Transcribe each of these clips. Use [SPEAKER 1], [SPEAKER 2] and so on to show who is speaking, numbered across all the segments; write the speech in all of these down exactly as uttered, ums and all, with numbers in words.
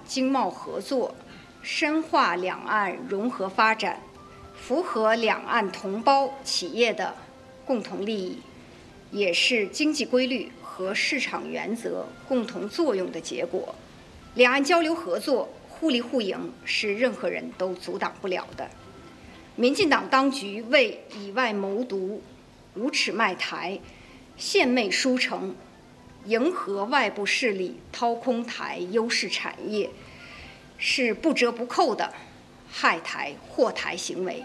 [SPEAKER 1] 经贸合作，深化两岸融合发展，符合两岸同胞企业的共同利益，也是经济规律和市场原则共同作用的结果。两岸交流合作互利互赢是任何人都阻挡不了的。民进党当局为以外谋独、无耻卖台、献媚书城，迎合外部势力掏空台优势产业，是不折不扣的害台祸台行为。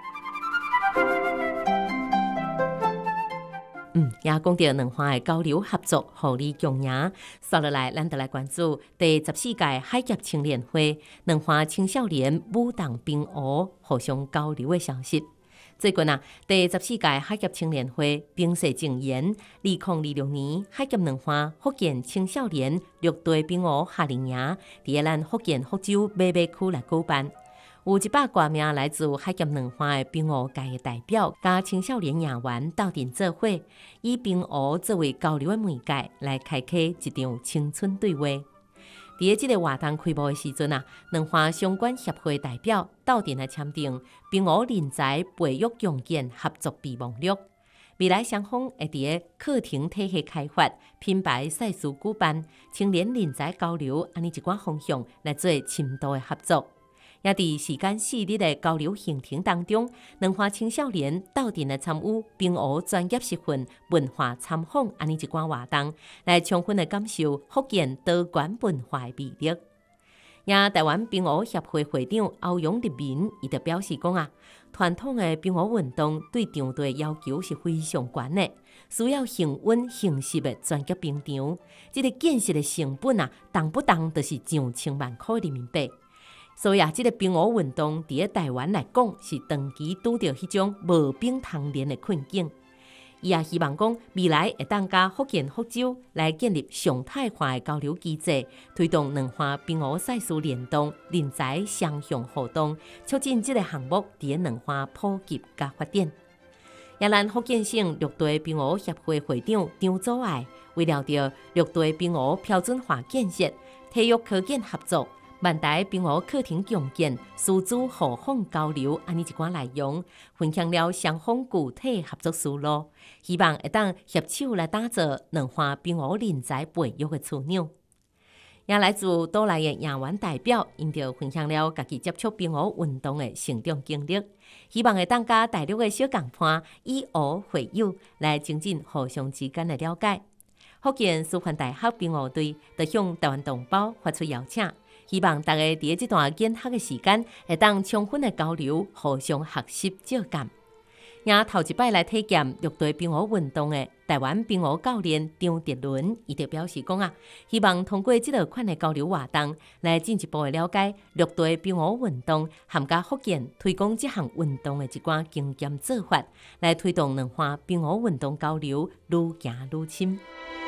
[SPEAKER 2] 嗯，也讲到两岸的交流合作互利共赢。接落来，咱就来关注第十四届海峡青年会两岸青少年武动并俄互相交流的消息。最近啊，第十四届海峡青年会平息正言，二零二六年海峡两岸福建青少年陆地并俄夏令营伫咱福建福州马尾区来举办。有一百多名来自海峡两岸的并俄界的代表，加青少年营员斗阵做伙，以并俄作为交流的媒介，来开启一场青春对话。伫即个活动开幕的时阵啊，两岸相关协会代表斗阵来签订并俄人才培育用件合作备忘录。未来双方会伫个课程体系开发、品牌赛事举办、青年人才交流安尼一寡方向来做深度的合作。也伫时间四日的交流行程当中，两岸青少年斗阵来参与并俄专业实训、文化参访安尼一寡活动，来充分的感受福建多元文化的魅力。也台湾并俄协会会长欧阳立民伊就表示讲啊，传统的并俄运动对场地要求是非常高的，需要恒温恒湿的专业冰场，这个建设的成本啊，动不动就是上千万块人民币。所以啊，这个并俄运动伫台湾来讲，是长期拄到迄种无冰通连的困境。伊也希望讲，未来会当甲福建福州来建立常态化的交流机制，推动两岸并俄赛事联动、人才双向互动，促进这个项目伫两岸普及甲发展。也咱福建省陆地并俄协会会长张祖爱，为了着陆地并俄标准化建设、体育科建合作。万台并俄课程共建、师资互访交流安尼一寡内容，分享了双方具体合作思路，希望会当携手来打造两岸并俄人才培育的枢纽。也来自岛内的营员代表，因就分享了家己接触并俄运动的成长经历，希望会当甲大陆的小共伴以俄会友，来增进互相之间的了解。福建师范大学并俄队就向台湾同胞发出邀请。希望大家伫这段见学的时间，会当充分的交流，互相学习照感。也头一摆来体验陆地并俄运动的台湾并俄教练张德伦，伊就表示讲啊，希望通过这个款的交流活动，来进一步的了解陆地并俄运动，含加福建推广这项运动的一寡经验做法，来推动两岸并俄运动交流愈行愈深。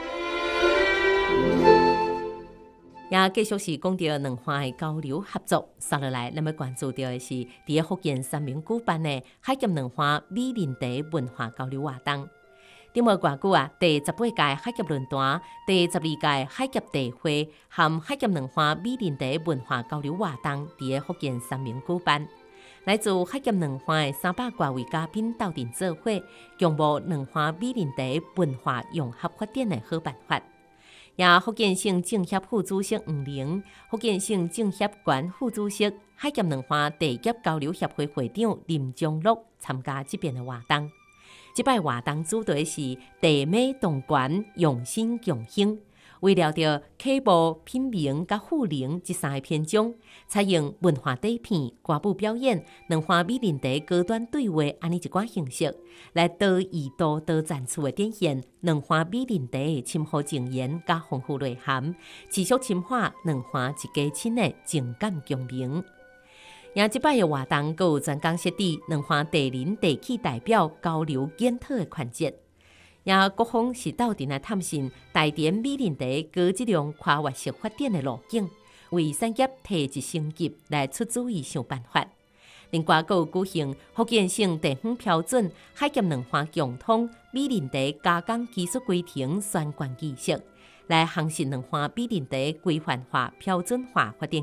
[SPEAKER 2] 也继续是讲到两岸的交流合作，接落来，咱要关注到的是伫个福建三明举办的海峡两岸美人茶文化交流活动。顶无偌久啊，第十八届海峡论坛、第十二届海峡地会和海峡两岸美人茶文化交流活动伫个福建三明举办。来自海峡两岸的三百多位嘉宾斗阵做伙，共谋两岸美人茶文化融合发展的好办法。也福建省政协副主席黄玲、福建省政协原副主席、海峡两岸茶叶交流协会会长林宗禄参加这边的活动。这摆活动主题是茶美同源，用心共兴。为了着启幕、品茗甲赋能这三个篇章，采用文化底片、歌舞表演、两岸美人茶高端对话安尼一寡形式，来多义多多赞处的展现两岸美人茶的深厚情言甲丰富内涵，持续深化两岸一家亲的情感共鸣。也即摆的活动，阁有专工设置两岸茶人茶企代表交流检讨的环节。也各方是斗阵来探寻台电美人茶高质量跨越式发展的路径，为产业提一升级来出主意想办法。另外，阁有举行福建省地方标准海峡两岸共通美人茶加工技术规程宣贯仪式，来夯实两岸美人茶规范化、标准化发展